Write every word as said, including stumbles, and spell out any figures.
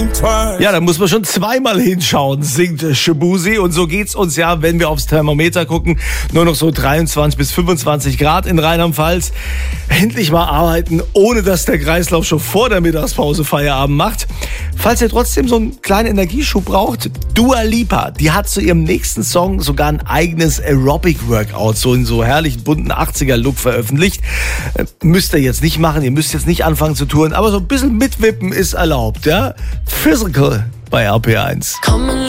Ja, da muss man schon zweimal hinschauen, singt Shaboozey. Und so geht's uns ja, wenn wir aufs Thermometer gucken. Nur noch so dreiundzwanzig bis fünfundzwanzig Grad in Rheinland-Pfalz. Endlich mal arbeiten, ohne dass der Kreislauf schon vor der Mittagspause Feierabend macht. Falls ihr trotzdem so einen kleinen Energieschub braucht, Dua Lipa, die hat zu ihrem nächsten Song sogar ein eigenes Aerobic-Workout, so in so herrlichen bunten achtziger-Look veröffentlicht. Äh, müsst ihr jetzt nicht machen, ihr müsst jetzt nicht anfangen zu touren, aber so ein bisschen mitwippen ist erlaubt, ja? Physical bei R P eins. Komm